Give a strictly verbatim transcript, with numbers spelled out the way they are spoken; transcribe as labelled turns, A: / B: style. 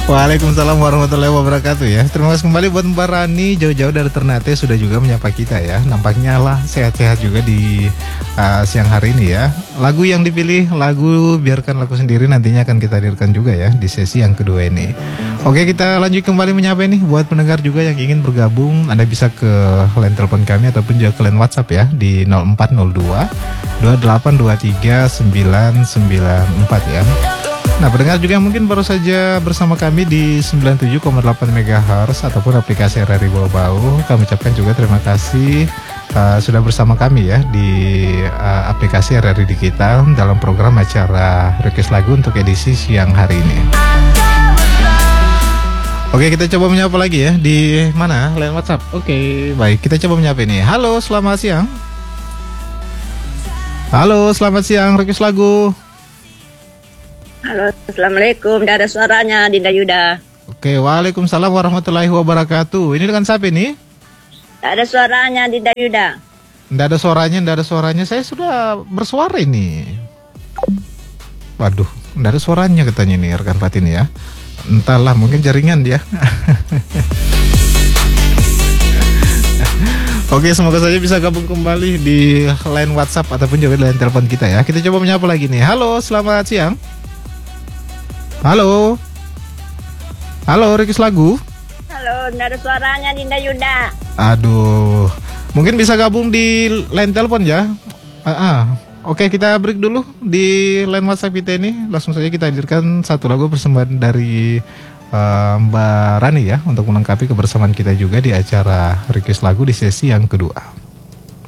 A: Waalaikumsalam warahmatullahi wabarakatuh ya. Terima kasih kembali buat Mbak Rani jauh-jauh dari Ternate sudah juga menyapa kita ya. Nampaknya lah sehat-sehat juga di uh, siang hari ini ya. Lagu yang dipilih lagu Biarkan Laku Sendiri nantinya akan kita hadirkan juga ya di sesi yang kedua ini. Oke, kita lanjut kembali menyapa nih buat pendengar juga yang ingin bergabung. Anda bisa ke line telepon kami ataupun juga ke line WhatsApp ya di nol empat nol dua dua delapan dua tiga sembilan sembilan empat ya. Nah, pendengar juga yang mungkin baru saja bersama kami di sembilan puluh tujuh koma delapan megahertz ataupun aplikasi R R I Bau-Bau, kami ucapkan juga terima kasih uh, sudah bersama kami ya di uh, aplikasi R R I Digital dalam program acara Request Lagu untuk edisi siang hari ini. Oke, kita coba menyapa lagi ya di mana? Line WhatsApp. Oke, baik, kita coba menyapa ini. Halo, selamat siang. Halo, selamat siang Request Lagu.
B: Halo, assalamualaikum. Tidak ada suaranya, Dinda Yuda.
A: Oke, waalaikumsalam warahmatullahi wabarakatuh. Ini dengan siapa ini?
B: Tidak ada suaranya, Dinda Yuda.
A: Tidak ada suaranya, tidak ada suaranya. Saya sudah bersuara ini. Waduh, tidak ada suaranya katanya nih rekan Fatin ya. Entahlah, mungkin jaringan dia. Oke, semoga saja bisa gabung kembali di line WhatsApp ataupun juga di line telepon kita ya. Kita coba menyapa lagi nih. Halo, selamat siang. Halo. Halo, Request Lagu.
B: Halo, tidak ada suaranya, Dinda Yuda.
A: Aduh, mungkin bisa gabung di line telepon ya. Ah, ah. Oke, kita break dulu di line WhatsApp kita ini. Langsung saja kita hadirkan satu lagu persembahan dari uh, Mbak Rani ya untuk melengkapi kebersamaan kita juga di acara Request Lagu di sesi yang kedua.